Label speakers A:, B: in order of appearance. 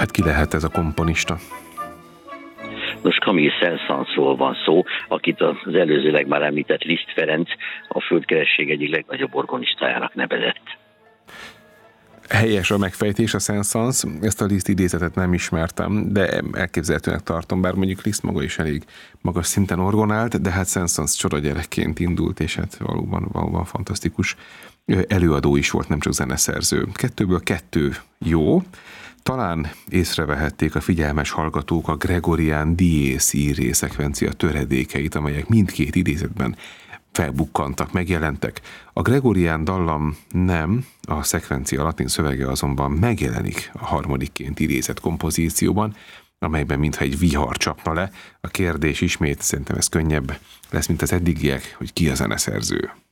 A: Hát ki lehet ez a komponista?
B: Nos, Camille Saint-Saënsról van szó, akit az előzőleg már említett Liszt Ferenc a földkeresség egyik legnagyobb organistájának nevezett.
A: Helyes a megfejtés, a Saint-Saëns. Ezt a Liszt idézetet nem ismertem, de elképzelhetőnek tartom, bár mondjuk Liszt maga is elég magas szinten orgonált, de hát Saint-Saëns csoda gyerekként indult, és hát valóban fantasztikus előadó is volt, nem csak zeneszerző. 2-ből 2 jó. Talán észrevehették a figyelmes hallgatók a Gregorian dies irae szekvencia töredékeit, amelyek mindkét idézetben felbukkantak, megjelentek. A Gregorian dallam nem, a szekvencia latin szövege azonban megjelenik a harmadikként idézett kompozícióban, amelyben mintha egy vihar csapna le. A kérdés ismét, szerintem ez könnyebb lesz, mint az eddigiek, hogy ki a zeneszerző.